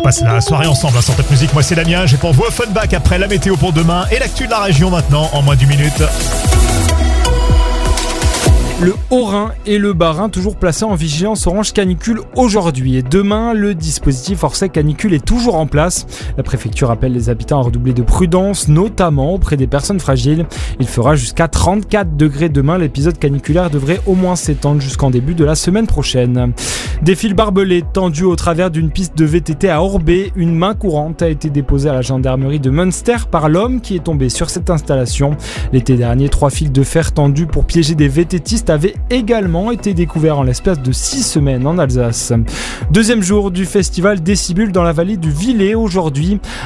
passe la soirée ensemble sur cette musique. Moi c'est Damien, j'ai pour vous Offenbach après la météo pour demain et l'actu de la région maintenant en moins d'1 minute. Le Haut-Rhin et le Bas-Rhin toujours placés en vigilance orange canicule aujourd'hui. Et demain, le dispositif hors-sec canicule est toujours en place. La préfecture appelle les habitants à redoubler de prudence, notamment auprès des personnes fragiles. Il fera jusqu'à 34 degrés demain. L'épisode caniculaire devrait au moins s'étendre jusqu'en début de la semaine prochaine. Des fils barbelés tendus au travers d'une piste de VTT à Orbey. Une main courante a été déposée à la gendarmerie de Münster par l'homme qui est tombé sur cette installation. L'été dernier, 3 fils de fer tendus pour piéger des VTTistes avait également été découvert en l'espace de 6 semaines en Alsace. Deuxième jour du festival Décibule dans la vallée du Villet aujourd'hui.